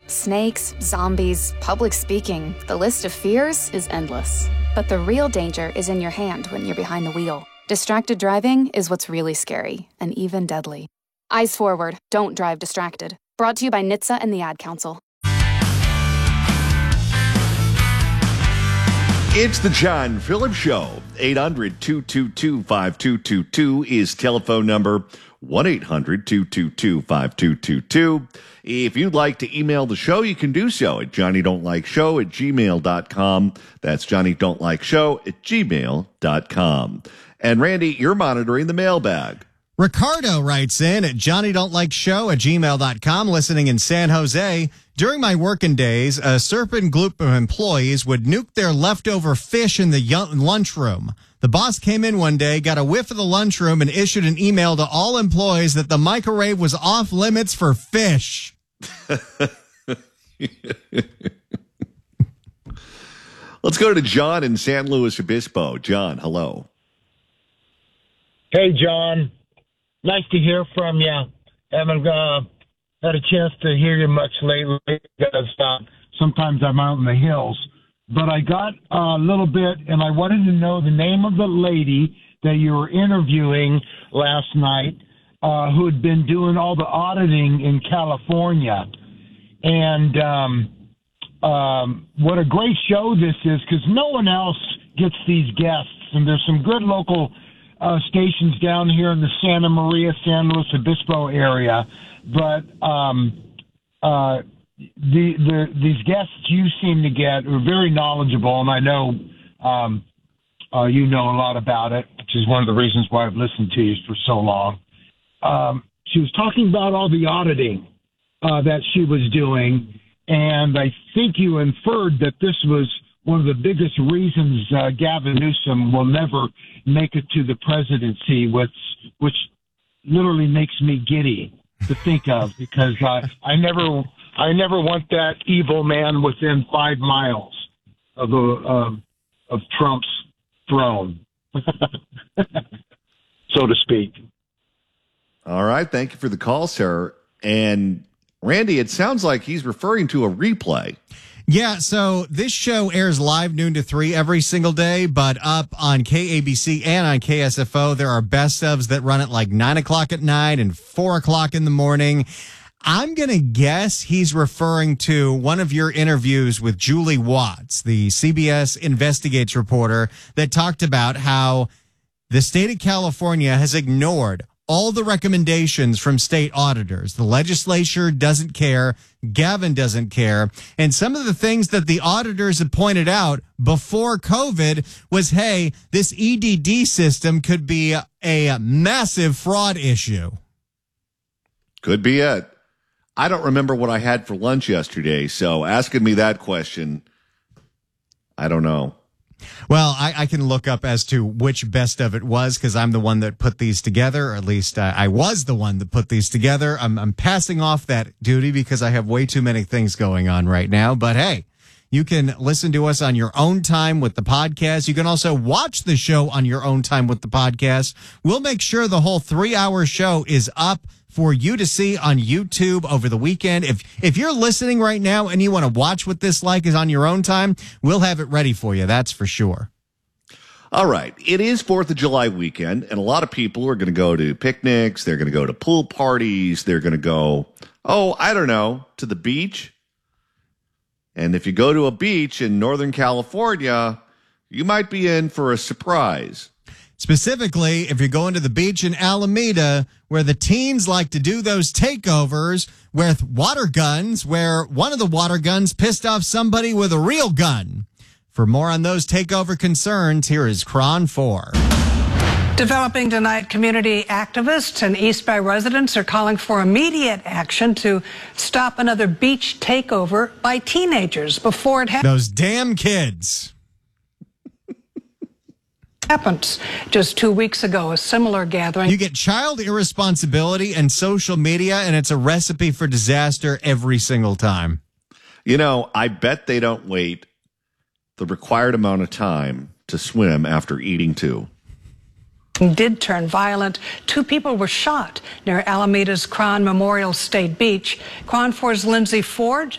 Snakes, zombies, public speaking. The list of fears is endless. But the real danger is in your hand when you're behind the wheel. Distracted driving is what's really scary and even deadly. Eyes forward, don't drive distracted. Brought to you by NHTSA and the Ad Council. It's the John Phillips Show. 800-222-5222 is telephone number. 1-800-222-5222. If you'd like to email the show, you can do so at johnnydon'tlikeshow@gmail.com. That's johnnydon'tlikeshow@gmail.com. And Randy, you're monitoring the mailbag. Ricardo writes in at johnnydon'tlikeshow@gmail.com, listening in San Jose. During my working days, a certain group of employees would nuke their leftover fish in the lunchroom. The boss came in one day, got a whiff of the lunchroom, and issued an email to all employees that the microwave was off limits for fish. Let's go to John in San Luis Obispo. John, hello. Hey, John. Nice to hear from you. Haven't had a chance to hear you much lately because sometimes I'm out in the hills. But I got a little bit, and I wanted to know the name of the lady that you were interviewing last night who had been doing all the auditing in California. And what a great show this is, because no one else gets these guests. And there's some good local stations down here in the Santa Maria, San Luis Obispo area. But these guests you seem to get are very knowledgeable, and I know you know a lot about it, which is one of the reasons why I've listened to you for so long. She was talking about all the auditing that she was doing, and I think you inferred that this was one of the biggest reasons Gavin Newsom will never make it to the presidency, which literally makes me giddy to think of, because I never want that evil man within 5 miles of Trump's throne, so to speak. All right. Thank you for the call, sir. And Randy, it sounds like he's referring to a replay. Yeah, so this show airs live noon to 3 every single day, but up on KABC and on KSFO, there are best ofs that run at like 9 o'clock at night and 4 o'clock in the morning. I'm going to guess he's referring to one of your interviews with Julie Watts, the CBS Investigates reporter, that talked about how the state of California has ignored all the recommendations from state auditors. The legislature doesn't care. Gavin doesn't care. And some of the things that the auditors had pointed out before COVID was, hey, this EDD system could be a massive fraud issue. Could be it. I don't remember what I had for lunch yesterday, so asking me that question, I don't know. Well, I can look up as to which best of it was, because I'm the one that put these together, or at least I was the one that put these together. I'm passing off that duty because I have way too many things going on right now. But hey, you can listen to us on your own time with the podcast. You can also watch the show on your own time with the podcast. We'll make sure the whole 3-hour show is up for you to see on YouTube over the weekend. If you're listening right now and you want to watch what this like is on your own time, we'll have it ready for you. That's for sure. All right. It is 4th of July weekend, and a lot of people are going to go to picnics. They're going to go to pool parties. They're going to go, I don't know, to the beach. And if you go to a beach in Northern California, you might be in for a surprise. Specifically, if you're going to the beach in Alameda, where the teens like to do those takeovers with water guns, where one of the water guns pissed off somebody with a real gun. For more on those takeover concerns, here is Cron 4. Developing tonight, community activists and East Bay residents are calling for immediate action to stop another beach takeover by teenagers before it happens. Those damn kids. Happens. Just 2 weeks ago, a similar gathering. You get child irresponsibility and social media, and it's a recipe for disaster every single time. You know, I bet they don't wait the required amount of time to swim after eating too. Did turn violent. 2 people were shot near Alameda's Cron Memorial State Beach. Cron 4's Lindsay Ford